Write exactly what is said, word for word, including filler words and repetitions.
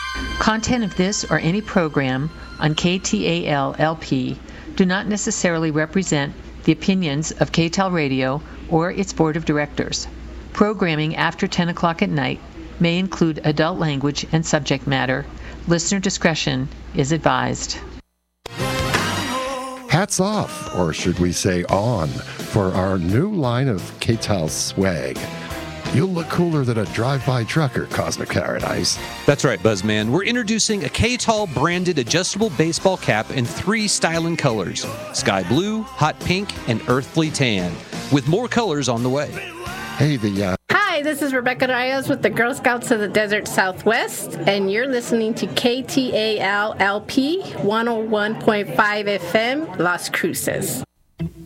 Content of this or any program on K T A L L P do not necessarily represent the opinions of K T A L Radio or its board of directors. Programming after ten o'clock at night may include adult language and subject matter. Listener discretion is advised. Hats off, or should we say on, for our new line of K T A L swag. You'll look cooler than a drive-by trucker, Cosmic Paradise. That's right, Buzzman. We're introducing a K T A L branded adjustable baseball cap in three styling colors: sky blue, hot pink, and earthly tan, with more colors on the way. Hey, the... Uh... Hi, this is Rebecca Reyes with the Girl Scouts of the Desert Southwest, and you're listening to K T A L L P one oh one point five F M, Las Cruces.